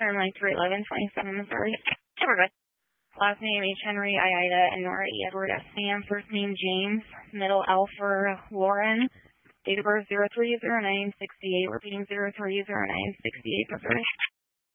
turn length 311, 27, Missouri. Okay, we're good. Last name H. Henry, I. Ida, and Nora E. Edward S. Sam. First name James. Middle L for Lauren. Date of birth 030968. Repeating 030968, Missouri.